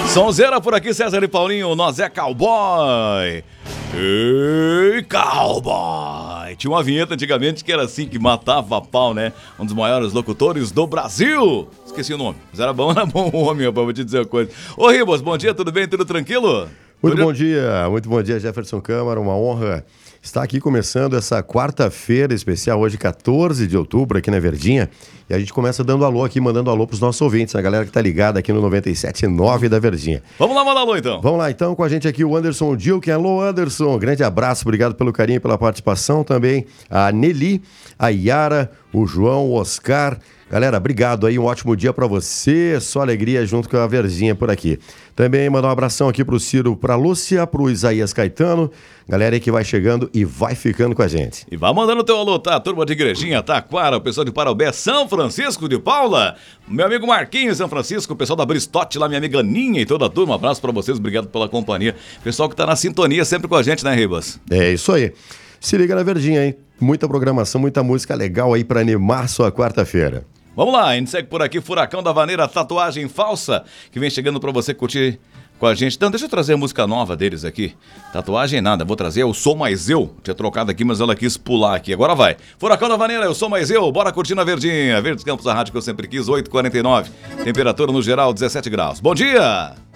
Sonzeira por aqui, César e Paulinho, nós é cowboy. Ei, cowboy! Tinha uma vinheta antigamente que era assim, que matava a pau, né? Um dos maiores locutores do Brasil. Esqueci o nome, mas era bom homem, rapaz, vou te dizer uma coisa. Ô, Ribas, bom dia, tudo bem? Tudo tranquilo? Muito bom dia, Jefferson Câmara, uma honra estar aqui começando essa quarta-feira especial, hoje 14 de outubro, aqui na Verdinha, e a gente começa dando alô aqui, mandando alô pros nossos ouvintes, a galera que tá ligada aqui no 97.9 da Verdinha. Vamos lá mandar alô então. Vamos lá então, com a gente aqui o Anderson Dilken. Alô, Anderson, grande abraço, obrigado pelo carinho e pela participação também, a Nelly, a Yara, o João, o Oscar. Galera, obrigado aí, um ótimo dia pra você, só alegria junto com a Verdinha por aqui. Também mandar um abração aqui pro Ciro, pra Lúcia, pro Isaías Caetano, galera aí que vai chegando e vai ficando com a gente. E vai mandando teu alô, tá? Turma de Igrejinha, Taquara, o pessoal de Parobé, São Francisco de Paula, meu amigo Marquinhos, São Francisco, o pessoal da Bristote lá, minha amiga Ninha e toda a turma, um abraço pra vocês, obrigado pela companhia. Pessoal que tá na sintonia sempre com a gente, né, Ribas? É isso aí. Se liga na Verdinha, hein? Muita programação, muita música legal aí pra animar sua quarta-feira. Vamos lá, a gente segue por aqui, Furacão da Vaneira, Tatuagem Falsa, que vem chegando pra você curtir com a gente. Então, deixa eu trazer a música nova deles aqui. Tatuagem nada, vou trazer Eu Sou Mais Eu. Tinha trocado aqui, mas ela quis pular aqui. Agora vai. Furacão da Vaneira, Eu Sou Mais Eu. Bora curtir na Verdinha. Verdes Campos, a rádio que eu sempre quis, 8h49. Temperatura no geral, 17 graus. Bom dia!